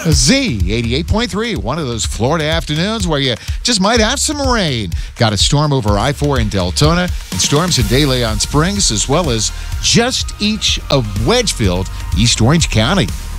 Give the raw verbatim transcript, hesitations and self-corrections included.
Z eighty-eight point three, one of those Florida afternoons where you just might have some rain. Got a storm over I four in Deltona and storms in De Leon Springs, as well as just east of Wedgefield, East Orange County.